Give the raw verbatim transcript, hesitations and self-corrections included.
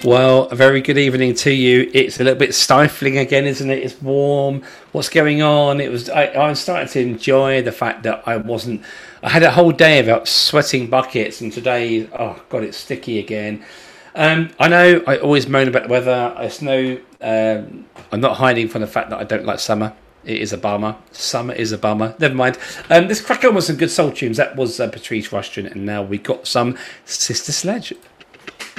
Well, a very good evening to you. It's a little bit stifling again, isn't it? It's warm. What's going on? It was. I, I was starting to enjoy the fact that I wasn't. I had a whole day about sweating buckets, and today, oh god, it's sticky again. Um, I know I always moan about the weather. It's no. Um, I'm not hiding from the fact that I don't like summer. It is a bummer. Summer is a bummer. Never mind. Um, let's crack on with some good soul tunes. That was uh, Patrice Rushen, and now we got some Sister Sledge.